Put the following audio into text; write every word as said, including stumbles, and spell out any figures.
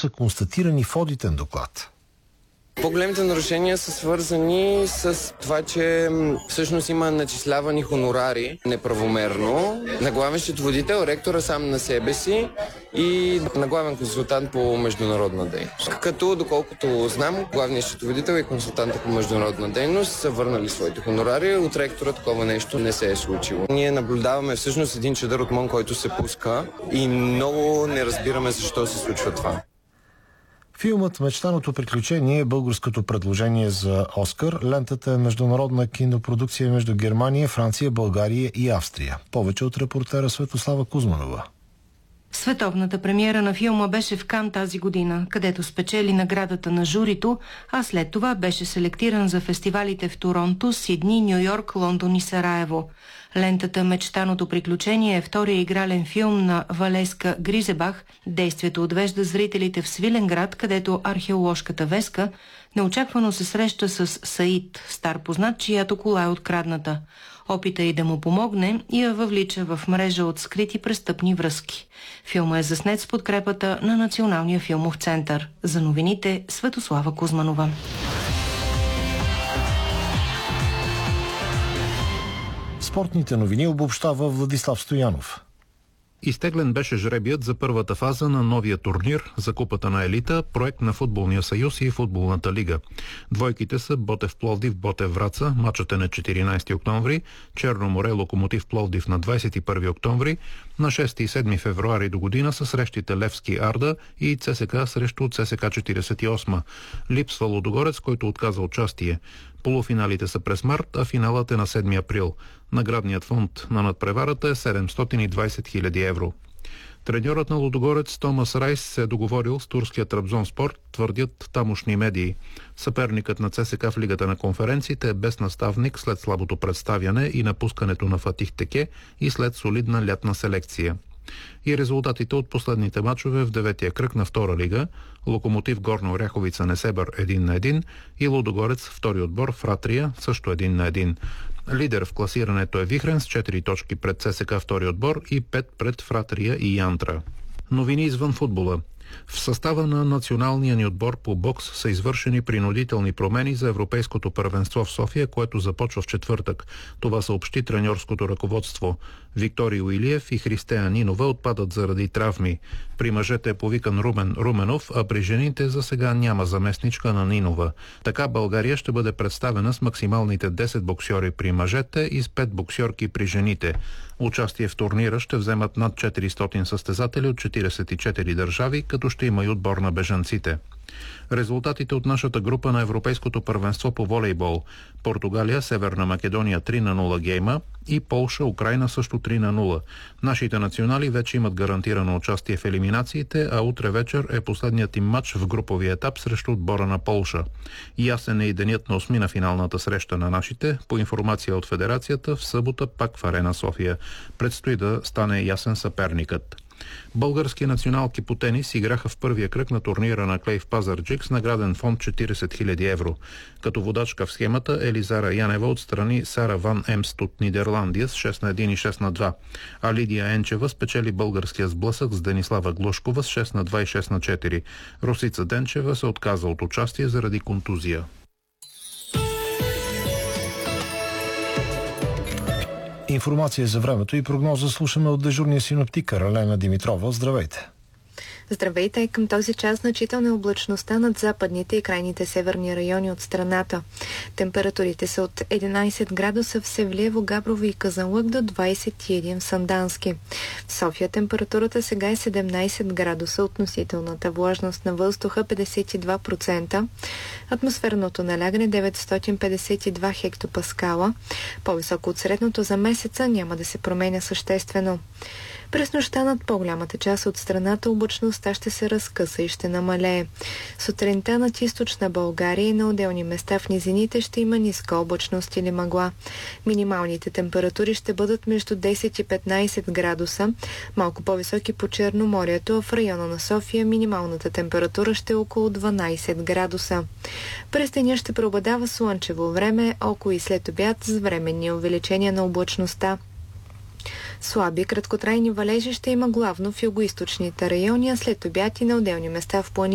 са констатирани в одитен доклад. По-големите нарушения са свързани с това, че всъщност има начислявани хонорари неправомерно на главен счетоводител, ректора сам на себе си и на главен консултант по международна дейност. Като, доколкото знам, главният счетоводител и консултанта по международна дейност са върнали своите хонорари, от ректора такова нещо не се е случило. Ние наблюдаваме всъщност един чадър от мон, който се пуска и много не разбираме защо се случва това. Филмът «Мечтаното приключение» е българското предложение за Оскар. Лентата е международна кинопродукция между Германия, Франция, България и Австрия. Повече от репортера Светослава Кузманова. Световната премиера на филма беше в Кан тази година, където спечели наградата на журито, а след това беше селектиран за фестивалите в Торонто, Сидни, Ню-Йорк, Лондон и Сараево. Лентата «Мечтаното приключение» е втория игрален филм на Валеска Гризебах. Действието отвежда зрителите в Свиленград, където археоложката Веска неочаквано се среща с Саид, стар познат, чиято кола е открадната. Опита и да му помогне и я въвлича в мрежа от скрити престъпни връзки. Филмът е заснет с подкрепата на Националния филмов център. За новините Светослава Кузманова. Спортните новини обобщава Владислав Стоянов. Изтеглен беше жребият за първата фаза на новия турнир за Купата на елита, проект на Футболния съюз и Футболната лига. Двойките са Ботев Пловдив, Ботев Враца, мачът е на четиринайсети октомври, Черно море Локомотив Пловдив на двайсет и първи октомври, на шести и седми февруари до година са срещите Левски Арда и ЦСКА срещу ЦСКА четирийсет и осма. Липсва Лудогорец, който отказа участие. Полуфиналите са през март, а финалът е на седми април. Наградният фонд на надпреварата е седемстотин и двайсет хиляди евро. Треньорът на Лудогорец Томас Райс се е договорил с турския Трабзонспор, твърдят тамошни медии. Съперникът на ЦСКА в Лигата на конференциите е без наставник след слабото представяне и напускането на Фатих Теке и след солидна лятна селекция. И резултатите от последните мачове в деветия кръг на втора лига: Локомотив Горна Оряховица Несебър един на един и Лудогорец втори отбор Фратрия също един на един. Лидер в класирането е Вихрен с четири точки пред ЦСКА втори отбор и пет пред Фратрия и Янтра. Новини извън футбола. В състава на националния ни отбор по бокс са извършени принудителни промени за Европейското първенство в София, което започва в четвъртък. Това съобщи треньорското ръководство. Викторий Уилиев и Христея Нинова отпадат заради травми. При мъжете е повикан Румен Руменов, а при жените за сега няма заместничка на Нинова. Така България ще бъде представена с максималните десет боксьори при мъжете и с пет боксьорки при жените. Участие в турнира ще вземат над четиристотин състезатели от четирийсет и четири държави, като ще има и отбор на бежанците. Резултатите от нашата група на Европейското първенство по волейбол: Португалия, Северна Македония три на нула гейма и Полша, Украйна също три на нула. Нашите национали вече имат гарантирано участие в елиминациите, а утре вечер е последният им матч в груповия етап срещу отбора на Полша. Ясен е и денят на осми на финалната среща на нашите. По информация от Федерацията, в събота пак в Арена София. Предстои да стане ясен съперникът. Български националки по тенис играха в първия кръг на турнира на клей в Пазарджик с награден фонд четирийсет хиляди евро. Като водачка в схемата Елизара Янева отстрани Сара Ван Емст от Нидерландия с шест на едно и шест на два, а Лидия Енчева спечели българския сблъсък с Денислава Глушкова с шест на два и шест на четири. Русица Денчева се отказа от участие заради контузия. Информация за времето и прогноза слушаме от дежурния синоптик Ралена Димитрова. Здравейте! Здравейте! Към този час значителна е облачността над западните и крайните северни райони от страната. Температурите са от единайсет градуса в Севлиево, Габрово и Казанлък до двайсет и един в Сандански. В София температурата сега е седемнайсет градуса, относителната влажност на въздуха петдесет и два процента, атмосферното налягане деветстотин петдесет и два хектопаскала. По-високо от средното за месеца няма да се променя съществено. През нощта над по-голямата част от страната облачността ще се разкъса и ще намалее. Сутринта над източна България и на отделни места в низините ще има ниска облачност или мъгла. Минималните температури ще бъдат между десет и петнайсет градуса, малко по-високи по Черноморието, а в района на София минималната температура ще е около дванайсет градуса. През деня ще преобладава слънчево време, около и след обяд с временни увеличения на облачността. Слаби краткотрайни валежи ще има главно в югоизточните райони, а след обяд и на отделни места в планините.